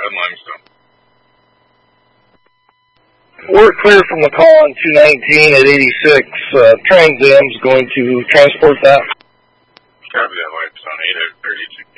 and limestone. We're clear from the call on 219 at 86. Trans Am's going to transport that. Copy that, limestone 8 at 32.